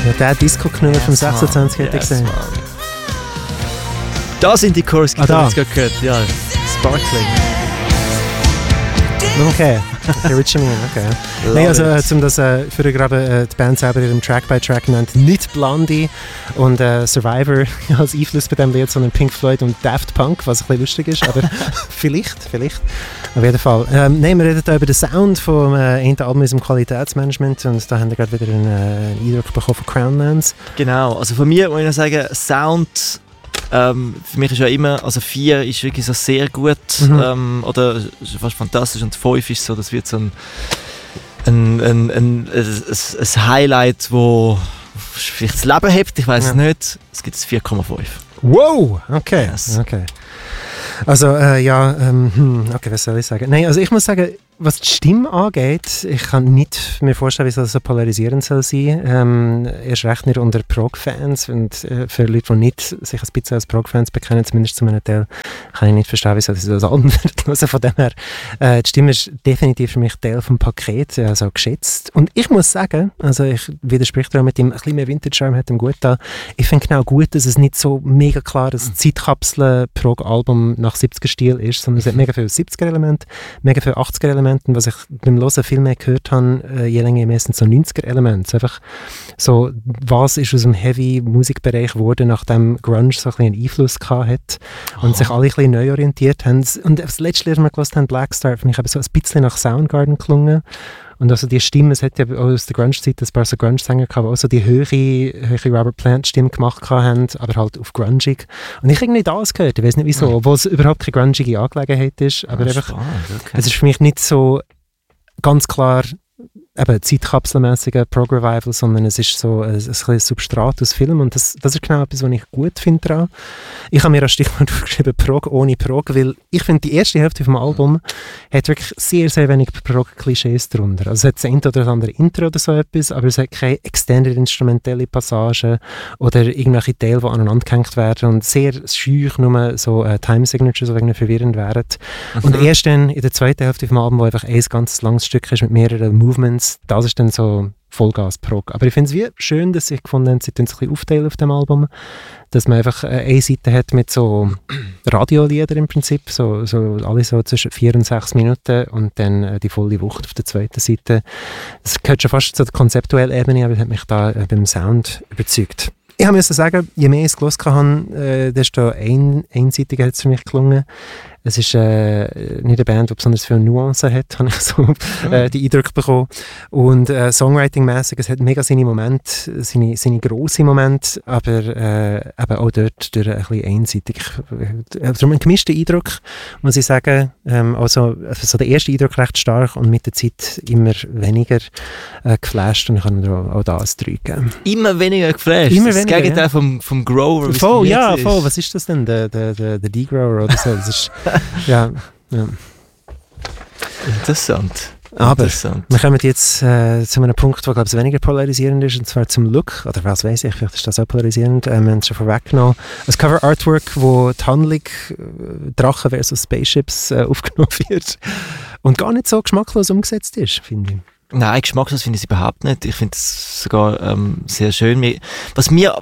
Ja, der Disco-Knüller vom 26 hätte ich gesehen. Da sind die Chorus, die ich da. jetzt gerade gehört. Ja, Sparkling. Okay, Richard Mean, okay. Nein, also um das für gerade die Band selber ihrem Track-by-Track nennt, nicht Blondie und Survivor als Einfluss bei diesem Lied, sondern Pink Floyd und Daft Punk, was ein bisschen lustig ist, aber vielleicht, auf jeden Fall. Nein, wir reden hier über den Sound vom einen Album im Qualitätsmanagement und da haben wir gerade wieder einen Eindruck bekommen von Crownlands. Genau, also von mir muss ich noch sagen, Sound... für mich ist ja immer, also 4 ist wirklich so sehr gut oder ist fast fantastisch und 5 ist so, das wird so ein Highlight, wo vielleicht das Leben hebt, ich weiß es nicht, es gibt 4,5. Wow, okay, Yes. okay. Also okay, was soll ich sagen? Nein, also ich muss sagen, was die Stimme angeht, ich kann nicht mir vorstellen, wie das so polarisierend soll sein. Erst recht nicht unter Prog-Fans und für Leute, die nicht sich ein bisschen als Prog-Fans bekennen, zumindest zu einem Teil, kann ich nicht verstehen, wie sie das Album hören. Von dem her, die Stimme ist definitiv für mich Teil vom Paket, also geschätzt. Und ich muss sagen, also ich widerspreche da mit dem ein bisschen mehr Vintage-Charme, hat ihm gut da. Ich finde genau gut, dass es nicht so mega klar ein Zeitkapsel-Prog-Album nach 70er-Stil ist, sondern es hat mega viele 70er-Elemente, mega viele 80er-Elemente, was ich beim Hören viel mehr gehört habe, je länger meistens so 90er-Elemente. Einfach so, was ist aus dem Heavy-Musikbereich geworden, nachdem Grunge so ein bisschen einen Einfluss gehabt hat und sich alle ein bisschen neu orientiert haben. Und das letzte, was wir gehört haben, Blackstar, finde ich eben so ein bisschen nach Soundgarden gelungen. Und also die Stimme, es hat ja auch aus der Grunge-Zeit ein paar so Grunge-Sänger gehabt, die auch so die höhere Robert Plant-Stimme gemacht haben, aber halt auf grungig. Und ich habe irgendwie das gehört, ich weiß nicht wieso, wo es überhaupt keine grungige Angelegenheit ist, aber einfach, okay. Es ist für mich nicht so ganz klar eben zeitkapselmäßiger Prog-Revival, sondern es ist so ein Substrat aus Film und das ist genau etwas, was ich gut finde daran. Ich habe mir als Stichwort aufgeschrieben, Prog ohne Prog, weil ich finde, die erste Hälfte vom Album hat wirklich sehr, sehr wenig Prog-Klischees darunter. Also es hat das eine oder andere Intro oder so etwas, aber es hat keine extended instrumentelle Passagen oder irgendwelche Teile, die aneinander gehängt werden und sehr schüch nur so Time-Signatures, die irgendwie verwirrend wären. Und erst dann in der zweiten Hälfte vom Album, wo einfach ein ganz langes Stück ist mit mehreren Movements, das ist dann so Vollgas-Prog. Aber ich finde es wie schön, dass sie gefunden haben, sie tun es ein bisschen aufteilen auf dem Album, dass man einfach eine Seite hat mit so Radiolieder im Prinzip, so alle so zwischen 4 und 6 Minuten und dann die volle Wucht auf der zweiten Seite. Das gehört schon fast zur konzeptuellen Ebene, aber das hat mich da beim Sound überzeugt. Ich musste sagen, je mehr ich es gehört habe, desto einseitiger hat es für mich gelungen. Es ist nicht eine Band, die besonders viele Nuancen hat, habe ich so die Eindrücke bekommen. Und Songwriting-mässig, es hat mega seine Momente, seine grossen Momente, aber eben auch dort durch ein bisschen einseitig. Darum ein gemischter Eindruck, muss ich sagen. Also so der erste Eindruck recht stark und mit der Zeit immer weniger geflasht und ich kann mir auch da ein 3 geben. Immer weniger geflasht? Immer das Gegenteil vom Grower? Voll, ja, voll. Was ist das denn? Der Degrower oder so? Das ist ja. Interessant. Aber wir kommen jetzt zu einem Punkt, der, glaube ich, weniger polarisierend ist, und zwar zum Look. Oder was weiß ich, vielleicht ist das auch polarisierend. Wir haben es schon vorweggenommen. Ein Cover-Artwork, wo die Handlung Drachen versus Spaceships aufgenommen wird und gar nicht so geschmacklos umgesetzt ist, finde ich. Nein, geschmacklos finde ich es überhaupt nicht. Ich finde es sogar sehr schön. Was mir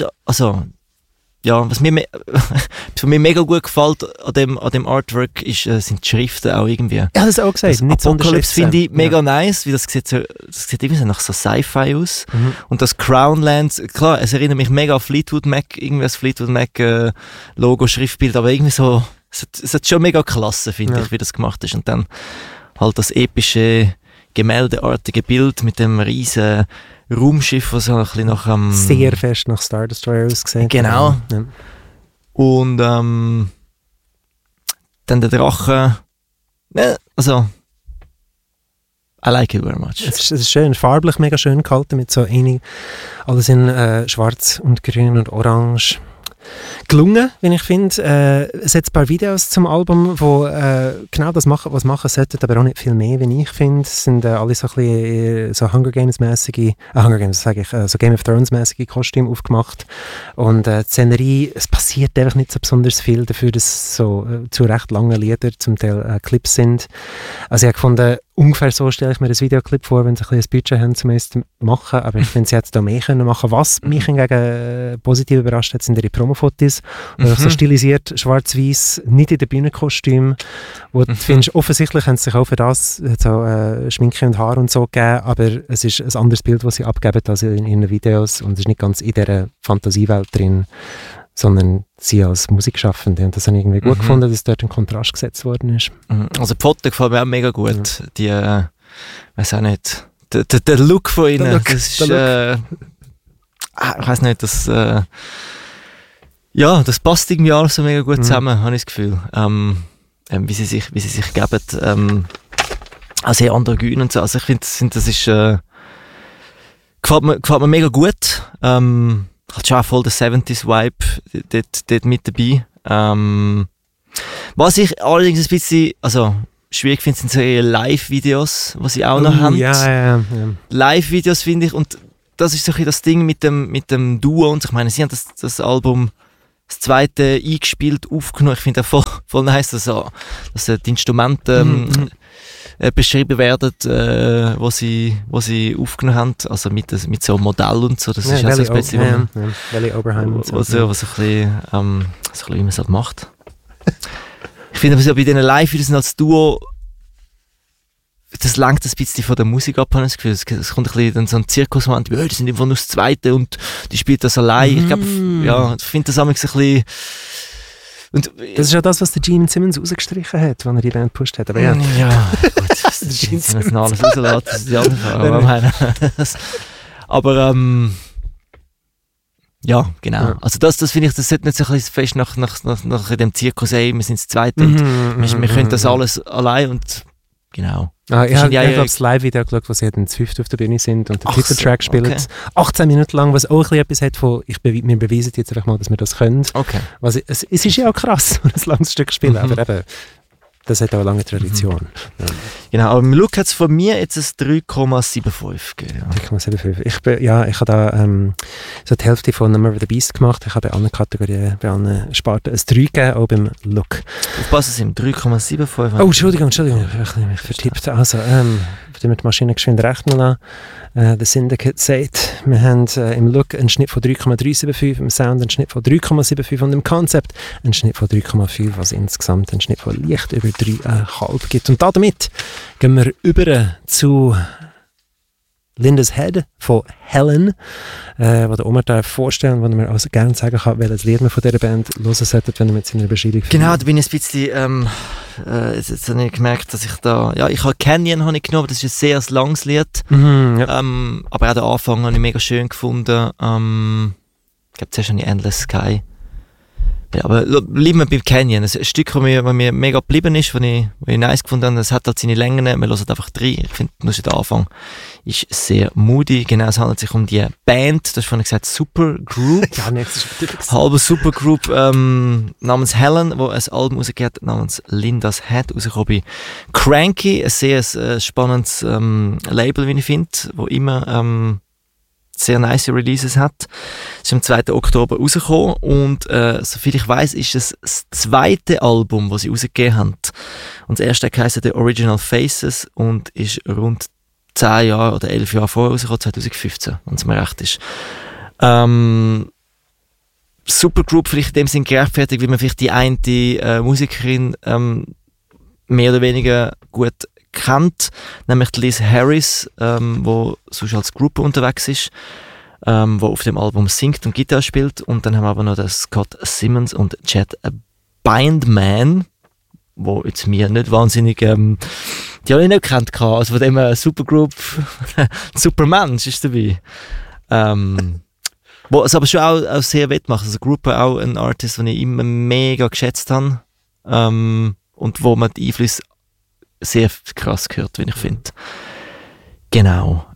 für mich mega gut gefällt an dem Artwork sind die Schriften auch irgendwie. Ja, das auch gesagt. Nicht Apocalypse finde ich mega nice, weil das sieht irgendwie so nach so Sci-Fi aus. Und das Crownlands, klar, es erinnert mich mega an Fleetwood Mac, irgendwie das Fleetwood Mac Logo, Schriftbild, aber irgendwie so, es hat schon mega klasse, finde ich, wie das gemacht ist. Und dann halt das epische, gemäldeartige Bild mit dem riesen Raumschiff, das so ein bisschen nach sehr fest nach Star Destroyer ausgesehen. Genau. Ja. Und dann der Drache. Also I like it very much. Es ist schön, farblich mega schön gehalten, mit so alles in schwarz und grün und orange. Gelungen, wie ich finde. Es hat ein paar Videos zum Album, wo genau das machen, was machen sollten, aber auch nicht viel mehr, wie ich finde. Es sind alle so ein bisschen so Hunger Games-mäßige, so Game of Thrones-mäßige Kostüme aufgemacht. Und die Szenerie, es passiert einfach nicht so besonders viel dafür, dass so zu recht lange Lieder zum Teil Clips sind. Also ich habe gefunden, ungefähr so stelle ich mir das Videoclip vor, wenn sie ein Budget haben, zum zu machen. Aber ich finde, sie hätten da mehr können machen. Was mich hingegen positiv überrascht hat, sind ihre Promofotos. So stilisiert, schwarz-weiß, nicht in den Bühnenkostüm. Wo du findest, offensichtlich haben sie sich auch für das so, Schminke und Haar und so gegeben, aber es ist ein anderes Bild, das sie abgeben als in ihren Videos. Und es ist nicht ganz in dieser Fantasiewelt drin, sondern sie als Musikschaffende. Und das habe ich irgendwie gut gefunden, dass dort ein Kontrast gesetzt worden ist. Also die Fotos gefallen mir auch mega gut. Die, weiß auch nicht, der Look von ihnen, das ist, ich weiß nicht, das, ja, das passt irgendwie alles so mega gut zusammen, habe ich das Gefühl. Wie sie sich geben, auch sehr androgyn und so. Also ich finde, das ist, gefällt mir mega gut. Hat schon auch voll den 70s-Vibe dort mit dabei. Was ich allerdings ein bisschen, also schwierig finde, sind so Live-Videos, die sie auch noch haben. Ja. Live-Videos finde ich, und das ist so ein bisschen das Ding mit dem Duo. Und ich meine, sie haben das Album, das zweite, eingespielt, aufgenommen. Ich finde auch voll nice, dass die Instrumente beschrieben werden, wo sie aufgenommen haben, also mit so einem Modell und so. Das ist auch so ein bisschen, Valley Oberheim und so. So ein bisschen, wie man es halt macht. Ich finde, bei diesen Live-Videos als Duo, das lenkt ein bisschen von der Musik ab, habe ich das Gefühl. Es kommt ein bisschen dann so ein Zirkusmoment, die sind einfach nur das Zweite und die spielt das allein. Ich glaube, ja, ich finde das ein bisschen. Und das ist ja das, was der Gene Simmons rausgestrichen hat, als er die Band gepusht hat. Aber ja, gut, der Gene Simmons alles rauslässt, das ist die andere Frage. Aber ja, genau. Ja. Also das finde ich, das sollte nicht so ein bisschen fest nach dem Zirkus, ey, wir sind das Zweite und wir können das alles allein und genau. Ich habe das Live-Video geschaut, wo sie dann zu fünft auf der Bühne sind und den Titeltrack spielen. Okay. 18 Minuten lang, was auch etwas hat von, wir beweisen jetzt einfach mal, dass wir das können. Okay. Es ist ja auch krass, ein langes Stück spielen, aber eben, das hat auch eine lange Tradition. Ja. Genau, aber im Look hat es von mir jetzt ein 3,75 gegeben. 3,75. Ich habe da so die Hälfte von Number of the Beast gemacht. Ich habe bei allen Kategorien, bei allen Sparten ein 3 gegeben, auch beim Look. Aufpassen Sie, 3,75. Oh, Entschuldigung, ich habe mich vertippt. Also, wenn wir die Maschine geschwind rechnen lassen. Der Syndicate sagt, wir haben im Look einen Schnitt von 3,375, im Sound einen Schnitt von 3,75 und im Konzept einen Schnitt von 3,5, was insgesamt einen Schnitt von leicht über 3,5 gibt. Und damit gehen wir über zu Linda's Head von Helen, wo der Omar darf vorstellen, wo er also gerne sagen kann, welches Lied man von dieser Band hören sollte, wenn er mit seiner Beschreibung Genau, da bin ich ein bisschen, jetzt habe ich gemerkt, dass ich da, ja, ich habe Canyon genommen, das ist ein sehr langes Lied, ja. Aber auch den Anfang habe ich mega schön gefunden, ich glaube, zuerst habe ich Endless Sky. Ja, aber bleiben wir beim Canyon. Ein Stück, das mir mega geblieben ist, das ich nice gefunden habe. Es hat halt seine Längen, wir hören einfach rein. Ich finde, nur der Anfang ist sehr moody. Genau, es handelt sich um die Band, du hast vorhin gesagt, Supergroup. Ja, nee, das ist typisch. Halbe Supergroup namens Helen, wo ein Album rausgeht, namens Linda's Head, rausgekommen bei Cranky. Ein sehr spannendes Label, wie ich finde, wo immer sehr nice Releases hat. Es ist am 2. Oktober rausgekommen und soviel ich weiss, ist es das zweite Album, das sie rausgegeben haben. Und das erste heisst The Original Faces und ist rund 10 Jahre oder 11 Jahre vorher rausgekommen, 2015, wenn es mir recht ist. Supergroup vielleicht in dem Sinn gerechtfertigt, wie man vielleicht die eine Musikerin mehr oder weniger gut kennt, nämlich Liz Harris, wo sonst als Gruppe unterwegs ist, wo auf dem Album singt und Gitarre spielt. Und dann haben wir aber noch den Scott Simmons und Chad Bindman, wo jetzt mir nicht wahnsinnig, die habe ich nicht gekannt, also von dem Supergroup, Supermensch ist dabei. Wo es aber schon auch sehr wettmacht, also Gruppe auch ein Artist, den ich immer mega geschätzt habe, und wo man die Einflüsse sehr krass gehört, wie ich finde. Genau.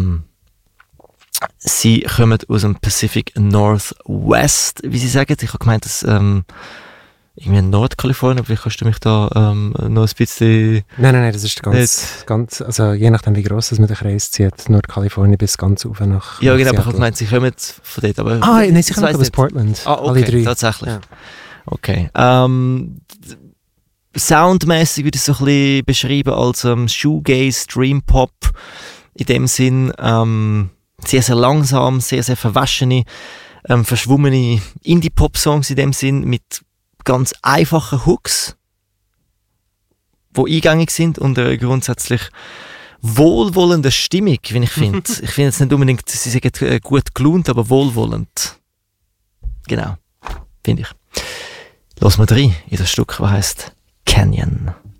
Sie kommen aus dem Pacific Northwest, wie sie sagen. Ich habe gemeint, dass irgendwie in Nordkalifornien, vielleicht kannst du mich da noch ein bisschen... Nein, das ist ganz, also je nachdem wie gross man den Kreis zieht, Nordkalifornien bis ganz rauf nach Ja, genau, aber ich habe gemeint, sie kommen von dort. Aber nein, sie kommen aus Portland. Ah, okay, alle drei. Tatsächlich. Ja. Okay. soundmäßig würde ich es so ein bisschen beschreiben als Shoegaze, Dream Pop. In dem Sinn sehr, sehr langsam, sehr, sehr verwaschene, verschwommene Indie-Pop-Songs in dem Sinn mit ganz einfachen Hooks, die eingängig sind und eine grundsätzlich wohlwollende Stimmung, wie ich finde. Ich finde jetzt nicht unbedingt, sie sind gut gelohnt, aber wohlwollend. Genau, finde ich. Lass mal rein in das Stück, das heisst Canyon.